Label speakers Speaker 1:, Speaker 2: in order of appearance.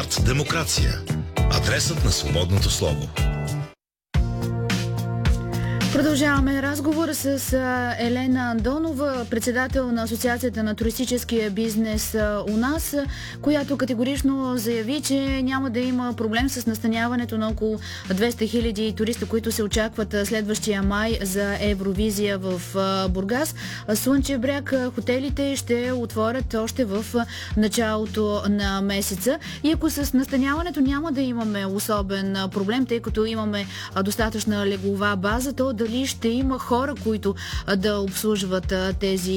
Speaker 1: Старт демокрация. Адресът на свободното слово.
Speaker 2: Продължаваме разговора с Елена Андонова, председател на Асоциацията на туристическия бизнес у нас, която категорично заяви, че няма да има проблем с настаняването на около 200 хиляди туриста, които се очакват следващия май за Евровизия в Бургас. Слънчев бряг хотелите ще отворят още в началото на месеца. И ако с настаняването няма да имаме особен проблем, тъй като имаме достатъчна леглова база, то дали ще има хора, които да обслужват тези